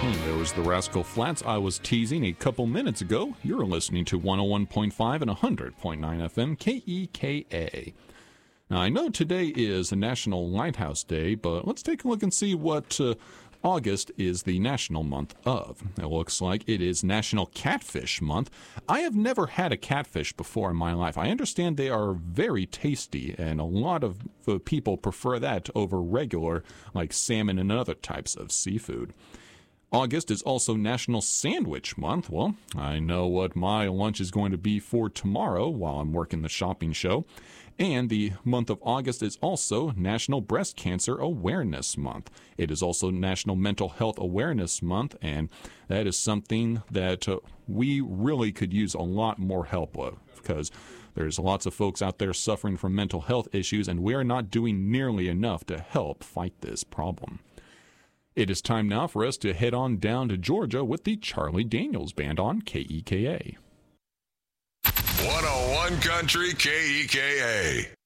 There was the Rascal Flats I was teasing a couple minutes ago. You're listening to 101.5 and 100.9 FM KEKA. Now, I know today is a National Lighthouse Day, but let's take a look and see what August is the national month of. It looks like it is National Catfish Month. I have never had a catfish before in my life. I understand they are very tasty, and a lot of people prefer that over regular, like salmon and other types of seafood. August is also National Sandwich Month. Well, I know what my lunch is going to be for tomorrow while I'm working the shopping show. And the month of August is also National Breast Cancer Awareness Month. It is also National Mental Health Awareness Month, and that is something that we really could use a lot more help with, because there's lots of folks out there suffering from mental health issues, and we are not doing nearly enough to help fight this problem. It is time now for us to head on down to Georgia with the Charlie Daniels Band on KEKA. 101 Country KEKA.